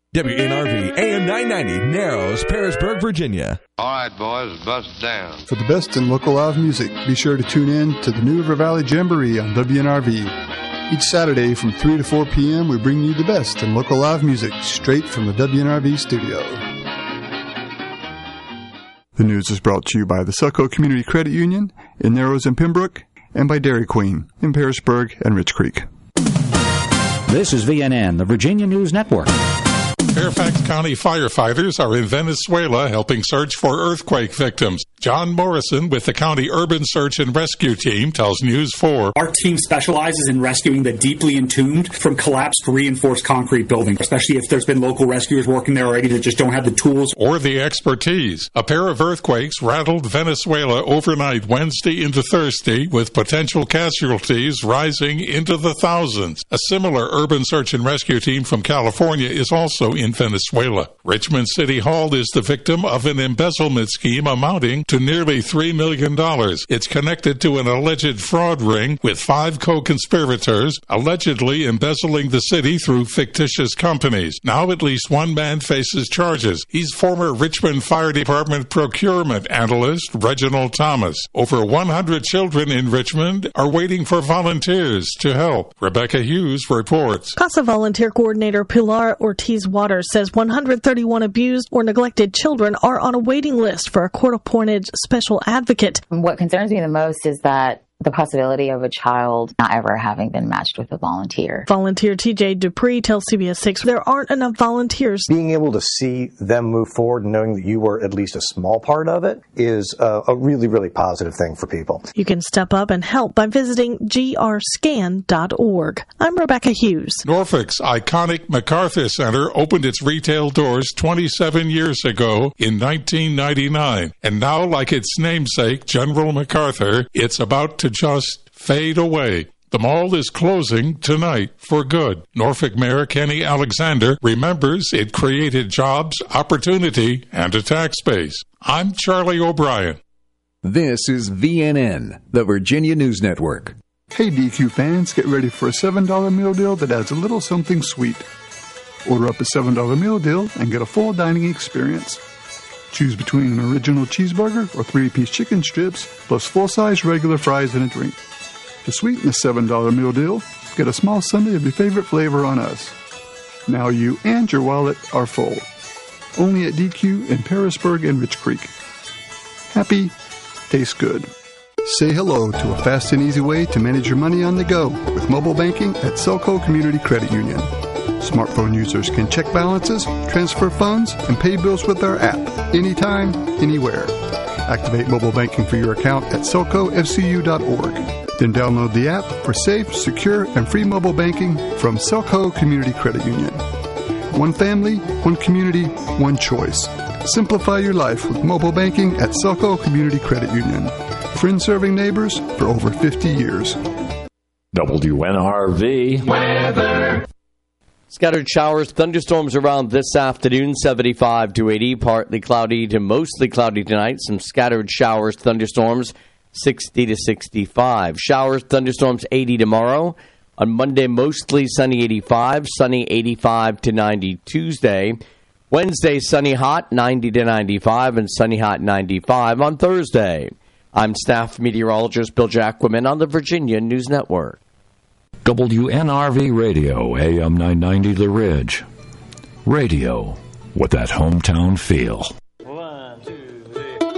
WNRV AM 990, Narrows, Parisburg, Virginia. All right, boys, bust down. For the best in local live music, be sure to tune in to the New River Valley Jamboree on WNRV. Each Saturday from 3 to 4 p.m., we bring you the best in local live music straight from the WNRV studio. The news is brought to you by the Selco Community Credit Union in Narrows and Pembroke, and by Dairy Queen in Parisburg and Rich Creek. This is VNN, the Virginia News Network. Fairfax County firefighters are in Venezuela helping search for earthquake victims. John Morrison with the County Urban Search and Rescue Team tells News 4. Our team specializes in rescuing the deeply entombed from collapsed reinforced concrete buildings, especially if there's been local rescuers working there already that just don't have the tools or the expertise. A pair of earthquakes rattled Venezuela overnight Wednesday into Thursday, with potential casualties rising into the thousands. A similar urban search and rescue team from California is also in Venezuela. Richmond City Hall is the victim of an embezzlement scheme amounting to nearly $3 million. It's connected to an alleged fraud ring with 5 co-conspirators allegedly embezzling the city through fictitious companies. Now at least one man faces charges. He's former Richmond Fire Department procurement analyst Reginald Thomas. Over 100 children in Richmond are waiting for volunteers to help. Rebecca Hughes reports. CASA volunteer coordinator Pilar Ortiz Waters says 131 abused or neglected children are on a waiting list for a court-appointed special advocate. What concerns me the most is that the possibility of a child not ever having been matched with a volunteer. Volunteer TJ Dupree tells CBS 6 there aren't enough volunteers. Being able to see them move forward and knowing that you were at least a small part of it is a really, really positive thing for people. You can step up and help by visiting grscan.org. I'm Rebecca Hughes. Norfolk's iconic MacArthur Center opened its retail doors 27 years ago in 1999. And now, like its namesake, General MacArthur, it's about to just fade away. The mall is closing tonight for good. Norfolk Mayor Kenny Alexander remembers it created jobs, opportunity, and a tax base. I'm Charlie O'Brien. This is VNN, the Virginia News Network. Hey DQ fans, get ready for a $7 meal deal that adds a little something sweet. Order up a $7 meal deal and get a full dining experience. Choose between an original cheeseburger or 3-piece chicken strips, plus full-size regular fries and a drink. To sweeten the $7 meal deal, get a small sundae of your favorite flavor on us. Now you and your wallet are full. Only at DQ in Parisburg and Rich Creek. Happy, tastes good. Say hello to a fast and easy way to manage your money on the go with mobile banking at Selco Community Credit Union. Smartphone users can check balances, transfer funds, and pay bills with our app anytime, anywhere. Activate mobile banking for your account at selcofcu.org. Then download the app for safe, secure, and free mobile banking from Selco Community Credit Union. One family, one community, one choice. Simplify your life with mobile banking at Selco Community Credit Union. Friends serving neighbors for over 50 years. WNRV weather. Scattered showers, thunderstorms around this afternoon, 75 to 80. Partly cloudy to mostly cloudy tonight. Some scattered showers, thunderstorms, 60 to 65. Showers, thunderstorms, 80 tomorrow. On Monday, mostly sunny, 85. Sunny, 85 to 90 Tuesday. Wednesday, sunny hot, 90 to 95. And sunny hot, 95 on Thursday. I'm staff meteorologist Bill Jacquemin on the Virginia News Network. WNRV Radio, AM 990 The Ridge. Radio with that hometown feel.